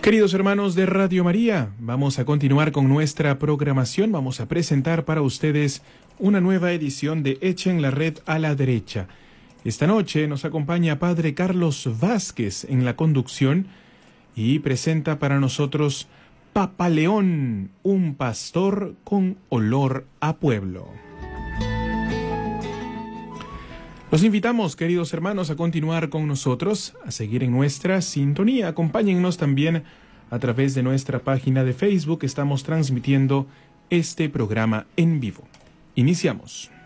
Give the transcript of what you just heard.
Queridos hermanos de Radio María, vamos a continuar con nuestra programación. Vamos a presentar para ustedes una nueva edición de Echen la Red a la Derecha. Esta noche nos acompaña Padre Carlos Vázquez en la conducción y presenta para nosotros Papa León, un pastor con olor a pueblo. Los invitamos, queridos hermanos, a continuar con nosotros, a seguir en nuestra sintonía. Acompáñennos también a través de nuestra página de Facebook. Estamos transmitiendo este programa en vivo. Iniciamos.